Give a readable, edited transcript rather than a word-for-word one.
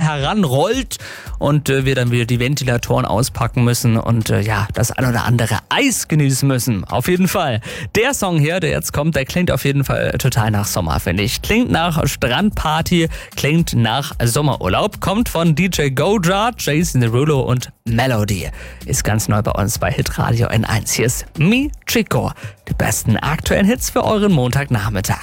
heranrollt und wir dann wieder die Ventilatoren auspacken müssen und das ein oder andere Eis genießen müssen. Auf jeden Fall. Der Song hier, der jetzt kommt, der klingt auf jeden Fall total nach Sommer, finde ich. Klingt nach Strandparty, klingt nach Sommerurlaub. Kommt von DJ Goja, Jason Derulo und Melody. Ist ganz neu bei uns bei Hitradio N1. Hier ist Mi Chico. Die besten aktuellen Hits für euren Montagnachmittag.